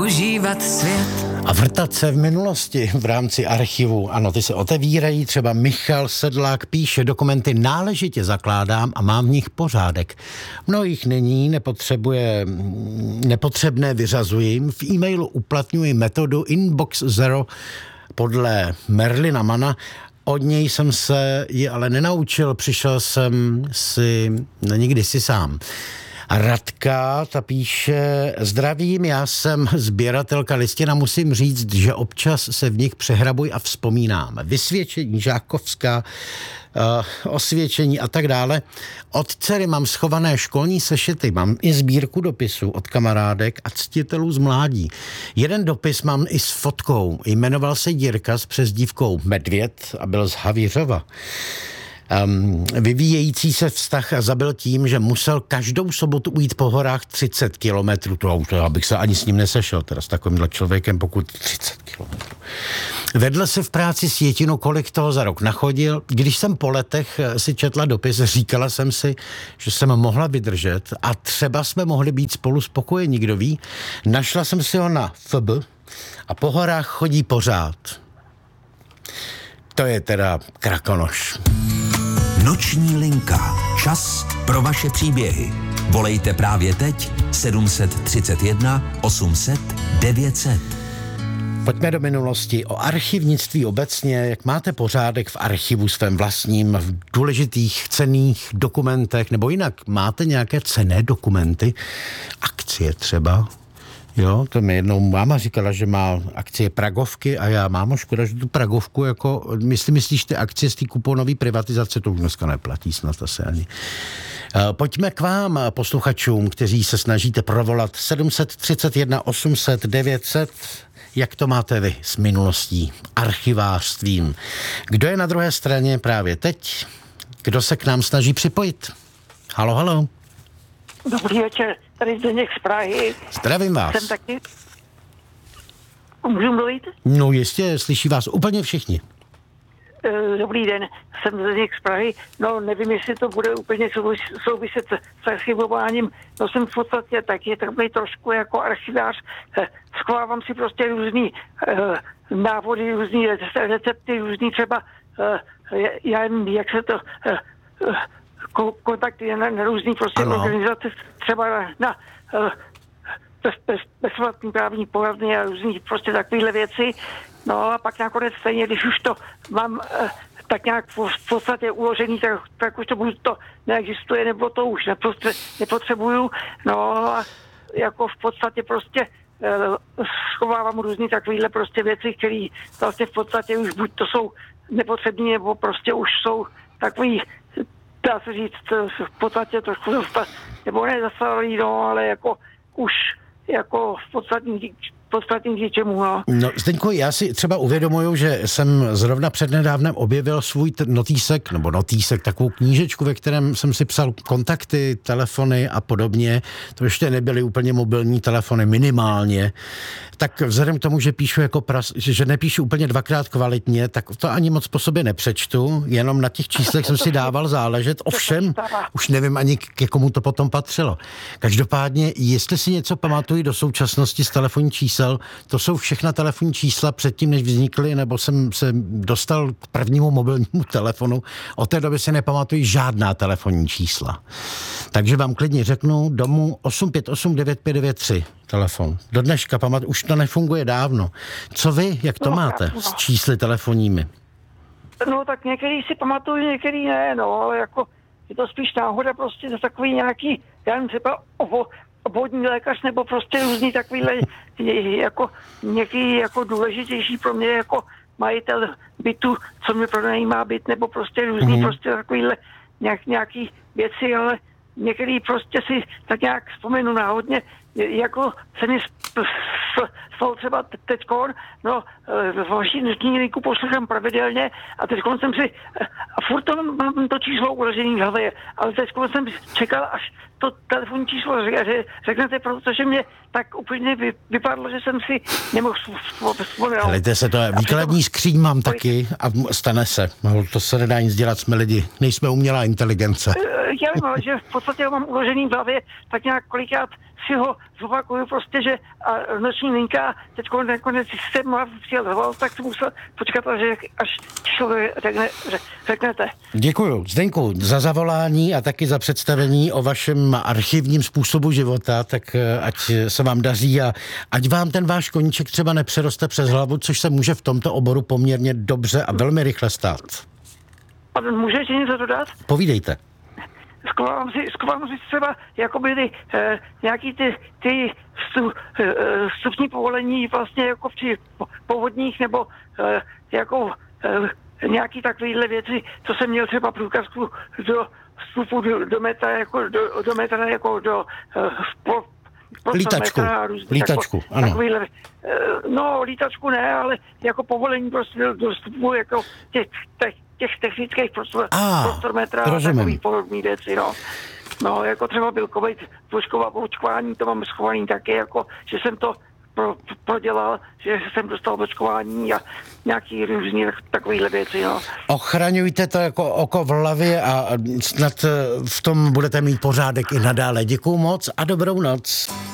Užívat svět. A vrtat se v minulosti v rámci archivu. Ano, ty se otevírají, třeba Michal Sedlák píše, dokumenty náležitě zakládám a mám v nich pořádek. Mnohých není, nepotřebné vyřazuji. V e-mailu uplatňuji metodu Inbox Zero podle Merlina Mana. Od něj jsem se ji ale nenaučil, přišel jsem si nikdy si sám. A Radka, ta píše, zdravím, já jsem sběratelka listin a musím říct, že občas se v nich přehrabuji a vzpomínám. Vysvědčení žákovská, osvědčení a tak dále. Od dcery mám schované školní sešity, mám i sbírku dopisů od kamarádek a ctitelů z mládí. Jeden dopis mám i s fotkou. Jmenoval se Jirka s přezdívkou Medvěd a byl z Havířova. Vyvíjející se vztah zabil tím, že musel každou sobotu ujít po horách 30 kilometrů. To abych se ani s ním nesešel, teda s takovýmhle člověkem, pokud 30 kilometrů. Vedl se v práci s Jetinou, kolik toho za rok nachodil. Když jsem po letech si četla dopis, říkala jsem si, že jsem mohla vydržet a třeba jsme mohli být spolu spokojeni, kdo ví. Našla jsem si ho na FB a po horách chodí pořád. To je teda Krakonoš. Noční linka. Čas pro vaše příběhy. Volejte právě teď 731 800 900. Pojďme do minulosti. O archivnictví obecně, jak máte pořádek v archivu svém vlastním, v důležitých cenných dokumentech, nebo jinak máte nějaké cenné dokumenty, akcie třeba? Jo, to mi jednou máma říkala, že má akcie Pragovky a já, mámo, škoda, že tu Pragovku jako, myslíš ty akcie z té kuponové privatizace, to už dneska neplatí snad asi ani. Pojďme k vám, posluchačům, kteří se snažíte provolat 731 800 900. Jak to máte vy s minulostí, archivářstvím? Kdo je na druhé straně právě teď? Kdo se k nám snaží připojit? Halo, halo. Dobrý večer, tady Zdeněk z Prahy. Zdravím vás. Jsem taky... Můžu mluvit? No jistě, slyší vás úplně všichni. Dobrý den, jsem Zdeněk z Prahy. No nevím, jestli to bude úplně souviset s archivováním. No jsem v podstatě taky takový trošku jako archivář. Schovávám si prostě různý návody, různý recepty, různý třeba, já nevím, jak se to... kontakty na různý prostě organizace, třeba na bezplatný právní poradny a různý prostě takovéhle věci. No a pak nakonec stejně, když už to mám tak nějak v podstatě uložený, tak už to buď to neexistuje, nebo to už nepotřebuju. No a jako v podstatě prostě schovávám různý takovéhle prostě věci, které vlastně v podstatě už buď to jsou nepotřební, nebo prostě už jsou takový, dá se říct, v podstatě trošku nebo ne zastaralý, no, ale jako už jako v podstatě k něčemu, no. No, Zdeňku, já si třeba uvědomuju, že jsem zrovna přednedávnem objevil svůj notýsek, takovou knížečku, ve kterém jsem si psal kontakty, telefony a podobně. To ještě nebyly úplně mobilní telefony, minimálně. Tak vzhledem k tomu, že píšu jako že nepíšu úplně dvakrát kvalitně, tak to ani moc po sobě nepřečtu, jenom na těch číslech jsem si dával záležet. Ovšem, už nevím ani k komu to potom patřilo. Každopádně, jestli si něco pamatuju do současnosti z telefonní čísel, to jsou všechna telefonní čísla předtím, než vznikly, nebo jsem se dostal k prvnímu mobilnímu telefonu. Od té doby si nepamatuji žádná telefonní čísla. Takže vám klidně řeknu, domů 858 9593 telefon. Do dneška už to nefunguje dávno. Co vy, jak to máte s čísly telefonními? No tak některý si pamatuju, některý ne, no, ale jako je to spíš náhoda, prostě to takový nějaký, já nevím, třeba obvodní lékař, nebo prostě různý takovýhle, jako někdy jako důležitější pro mě jako majitel bytu, co mi pronajímá byt, nebo prostě různý prostě takovýhle nějaký věci, ale některý prostě si tak nějak vzpomenu náhodně, jako se mi stalo třeba teďkon, no vaši noční linku poslouchám pravidelně a teďkon jsem si, a furt to mám to číslo uložený v hlavě, ale teďkon jsem čekal, až to telefonní číslo řeknete, protože mě tak úplně vypadlo, že jsem si nemohl vzpomenout. Helejte se, to je výkladní skříň mám taky a stane se. No, to se nedá nic dělat, jsme lidi, nejsme umělá inteligence. Já vím, že v podstatě ho mám uložený v hlavě, tak nějak kolikrát si ho zopakuju prostě, že a noční linka teď nakonec jste má přijel, tak jsem musel počkat, až člověk řeknete. Děkuju, Zdeňku, za zavolání a taky za představení o vašem archivním způsobu života, tak ať se vám daří a ať vám ten váš koníček třeba nepřeroste přes hlavu, což se může v tomto oboru poměrně dobře a velmi rychle stát. A můžete něco dodat? Povídejte. Zkoumám si třeba jakoby nějaký ty vstupní povolení vlastně jako při povodních nebo jako nějaký takovýhle věci, co jsem měl třeba průkazku do vstupu do metra jako do lítačku, ano. Takovýhle, no, lítačku ne, ale jako povolení prostě do vstupu jako těch technických prostor metra a takový podobný věci, no. No, jako třeba byl covid, očkování, to mám schovaný taky, jako, že jsem to prodělal, že jsem dostal očkování a nějaký různý takovýhle věci, no. Ochraňujte to jako oko v hlavě a snad v tom budete mít pořádek i nadále. Děkuju moc a dobrou noc.